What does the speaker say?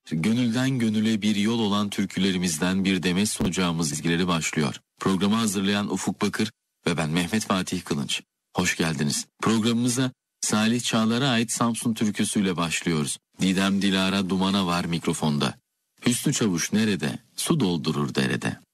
Gönülden gönüle bir yol olan türkülerimizden bir demet sunacağımız izgileri başlıyor. Programı hazırlayan Ufuk Bakır ve ben Mehmet Fatih Kılınç. Hoş geldiniz. Programımıza Salih Çağlar'a ait Samsun türküsüyle başlıyoruz. Didem Dilara Dumana var mikrofonda. Hüsnü Çavuş nerede? Su doldurur derede.